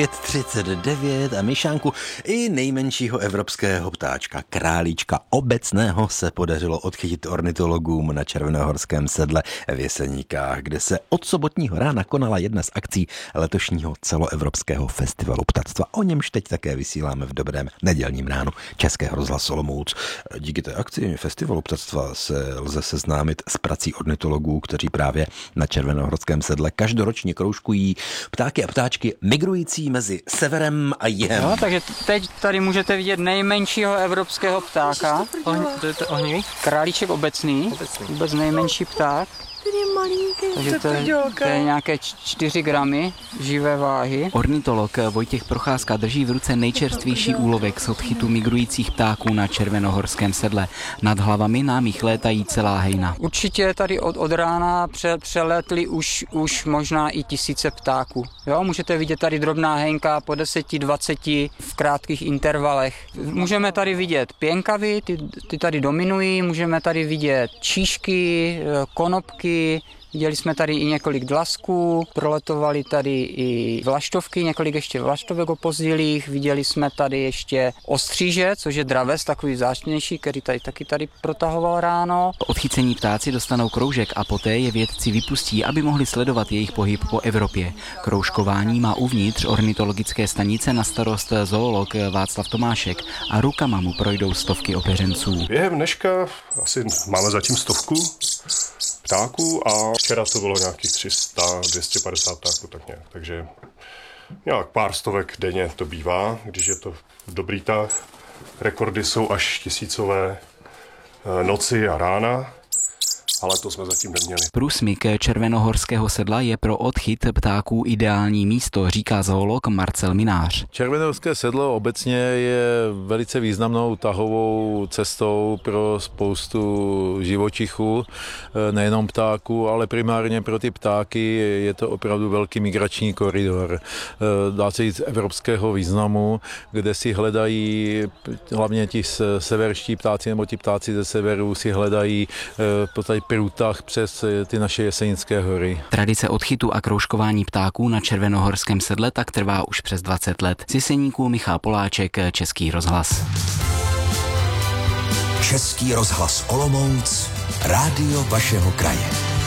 5:39 a Myšánku i nejmenšího evropského ptáčka, králíčka obecného, se podařilo odchytit ornitologům na Červenohorském sedle v Jeseníkách, kde se od sobotního rána konala jedna z akcí letošního celoevropského festivalu ptactva. O němž teď také vysíláme v dobrém nedělním ránu Českého rozhlasu Olomouc. Díky té akci festivalu ptactva se lze seznámit s prací ornitologů, kteří právě na Červenohorském sedle každoročně kroužkují ptáky a ptáčky migrující mezi severem a jihem. No, takže teď tady můžete vidět nejmenšího evropského ptáka. Králíček obecný. Vůbec nejmenší pták. Takže to je nějaké 4 gramy živé váhy. Ornitolog Vojtěch Procházka drží v ruce nejčerstvější úlovek z odchytu migrujících ptáků na Červenohorském sedle. Nad hlavami nám jich létají celá hejna. Určitě tady od rána přelétly už možná i tisíce ptáků. Jo, můžete vidět tady drobná hejnka po 10-20 v krátkých intervalech. Můžeme tady vidět pěnkavy, ty tady dominují, můžeme tady vidět číšky, konopky, viděli jsme tady i několik dlasků, proletovali tady i vlaštovky, několik ještě vlaštovek opozdilých, viděli jsme tady ještě ostříže, což je draves, takový vzácnější, který tady protahoval ráno. Odchycení ptáci dostanou kroužek a poté je vědci vypustí, aby mohli sledovat jejich pohyb po Evropě. Kroužkování má uvnitř ornitologické stanice na starost zoolog Václav Tomášek a rukama mu projdou stovky opeřenců. Během dneška asi máme zatím 100 ptáků a včera to bylo nějakých 300, 250 ptáků, tak nějak. Takže nějak pár stovek denně to bývá, když je to dobrý tah. Rekordy jsou až tisícové noci a rána, ale to jsme zatím neměli. Průsmyk Červenohorského sedla je pro odchyt ptáků ideální místo, říká zoolog Marcel Minář. Červenohorské sedlo obecně je velice významnou tahovou cestou pro spoustu živočichů, nejenom ptáků, ale primárně pro ty ptáky je to opravdu velký migrační koridor. Dá se říct evropského významu, kde si hledají, hlavně ti severští ptáci nebo ti ptáci ze severu si hledají v podstatě průtah přes ty naše Jesenické hory. Tradice odchytu a kroužkování ptáků na Červenohorském sedle tak trvá už přes 20 let. Z Jeseníků Michal Poláček, Český rozhlas. Český rozhlas Olomouc, rádio vašeho kraje.